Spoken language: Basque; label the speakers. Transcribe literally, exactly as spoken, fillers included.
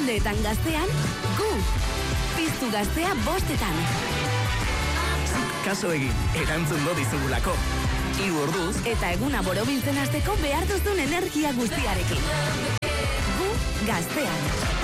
Speaker 1: igandeetan gaztean, gu. Piztu gaztea bostetan.
Speaker 2: Kaso egin, erantzungo dizugulako. Hiru orduz,
Speaker 1: eta eguna borobiltzen hasteko behar duzun energia guztiarekin. Gu gaztean.